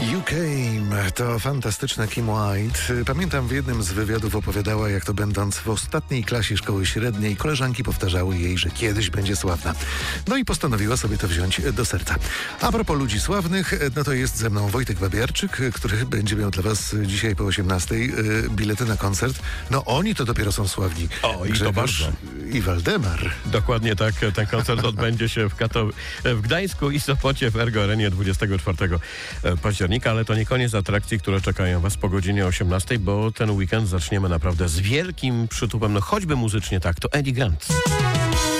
You Came to fantastyczna Kim White. Pamiętam, w jednym z wywiadów opowiadała, jak to będąc w ostatniej klasie szkoły średniej, koleżanki powtarzały jej, że kiedyś będzie sławna. No i postanowiła sobie to wziąć do serca. A propos ludzi sławnych, no to jest ze mną Wojtek Babiarczyk, który będzie miał dla was dzisiaj po 18:00 bilety na koncert. No oni to dopiero są sławni. O, i to bardzo. I Waldemar. Dokładnie tak. Ten koncert odbędzie się w Gdańsku i Sopocie w Ergo Arenie 24 października, ale to nie koniec atrakcji, które czekają was po godzinie 18:00, bo ten weekend zaczniemy naprawdę z wielkim przytupem, no choćby muzycznie tak, to Eddie Grant.